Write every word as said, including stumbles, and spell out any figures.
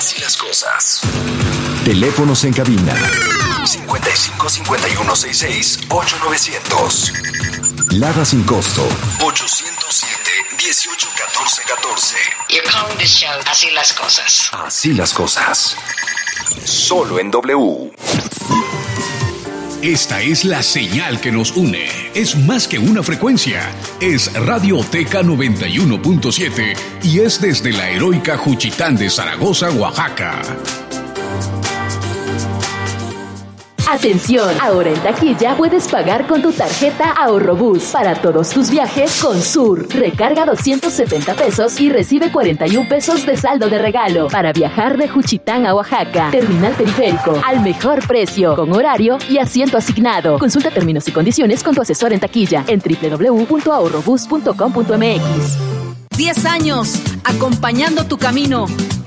Así las cosas. Teléfonos en cabina cincuenta y cinco cincuenta y uno sesenta y seis ocho novecientos. Lada sin costo ochocientos siete dieciocho catorce catorce. You're calling this show Así las cosas. Así las cosas. Solo en W. Esta es la señal que nos une. Es más que una frecuencia. Es Radioteca noventa y uno punto siete y es desde la heroica Juchitán de Zaragoza, Oaxaca. Atención, ahora en taquilla puedes pagar con tu tarjeta Ahorrobús para todos tus viajes con Sur. Recarga doscientos setenta pesos y recibe cuarenta y un pesos de saldo de regalo para viajar de Juchitán a Oaxaca. Terminal Periférico, al mejor precio, con horario y asiento asignado. Consulta términos y condiciones con tu asesor en taquilla en doble u doble u doble u punto ahorrobús punto com punto m x. diez años acompañando tu camino.